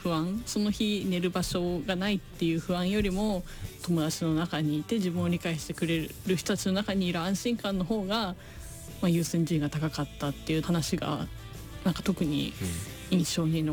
不安、その日寝る場所がないっていう不安よりも、友達の中にいて自分を理解してくれる人たちの中にいる安心感の方が、優先順位が高かったっていう話がなんか特に印象に残